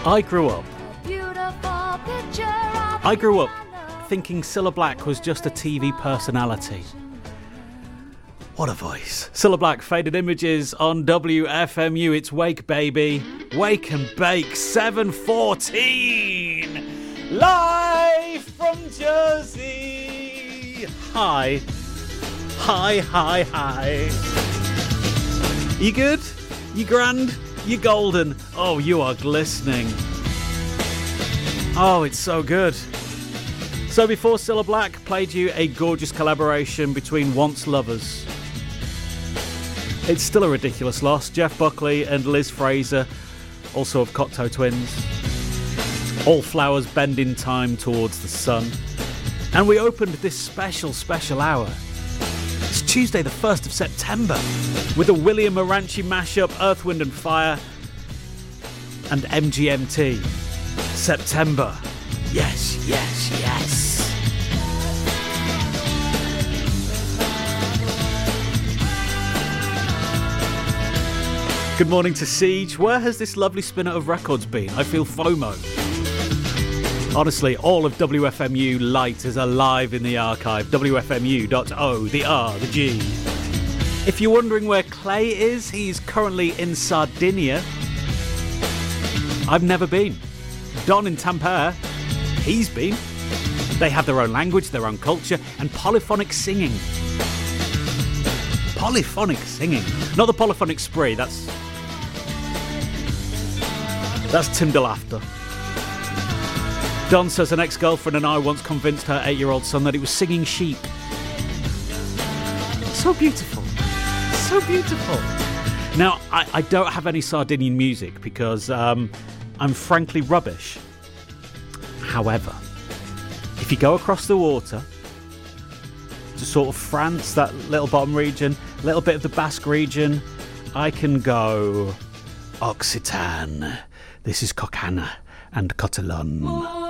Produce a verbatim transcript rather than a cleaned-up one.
I grew up. I grew up thinking Cilla Black was just a T V personality. What a voice. Cilla Black, Faded Images on W F M U. It's Wake Baby. Wake and Bake seven fourteen. Live from Jersey. Hi. Hi, hi, hi. You good? You grand? You golden? Oh, you are glistening. Oh, it's so good. So before Cilla Black played you a gorgeous collaboration between once lovers. It's still a ridiculous loss. Jeff Buckley and Liz Fraser, also of Cocteau Twins. All flowers bend in time towards the sun. And we opened this special, special hour. It's Tuesday the first of September with a William Moranchi mashup, Earth, Wind and Fire and M G M T. September. Yes, yes, yes. Good morning to Siege. Where has this lovely spinner of records been? I feel FOMO. Honestly, all of W F M U Light is alive in the archive. W F M U dot O, the R, the G. If you're wondering where Clay is, he's currently in Sardinia. I've never been. Don in Tampere, he's been. They have their own language, their own culture, and polyphonic singing. Polyphonic singing. Not the polyphonic spree, that's... That's Tim DeLaughter. Don says an ex-girlfriend and I once convinced her eight-year-old son that it was singing sheep. So beautiful. So beautiful. Now, I, I don't have any Sardinian music because um, I'm frankly rubbish. However, if you go across the water to sort of France, that little bottom region, a little bit of the Basque region, I can go Occitan. This is Cockana and Cotelon.